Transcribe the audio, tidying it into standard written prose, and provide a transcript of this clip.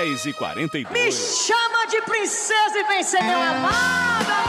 10h42. Me chama de princesa e vem ser meu amado.